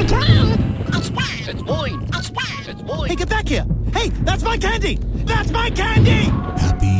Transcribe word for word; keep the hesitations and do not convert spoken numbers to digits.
It's mine. It's mine. Hey, get back here! Hey, that's my candy! That's my candy! Happy